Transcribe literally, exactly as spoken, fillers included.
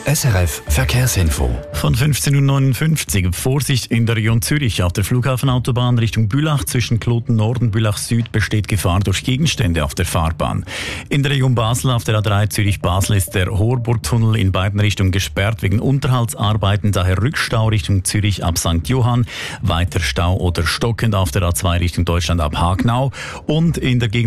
S R F Verkehrsinfo. Von fünfzehn Uhr neunundfünfzig. Vorsicht in der Region Zürich. Auf der Flughafenautobahn Richtung Bülach zwischen Kloten Nord und Bülach Süd besteht Gefahr durch Gegenstände auf der Fahrbahn. In der Region Basel auf der A drei Zürich-Basel ist der Horburgtunnel in beiden Richtungen gesperrt wegen Unterhaltsarbeiten. Daher Rückstau Richtung Zürich ab Sankt Johann. Weiter Stau oder stockend auf der A zwei Richtung Deutschland ab Hagnau. Und in der Gegend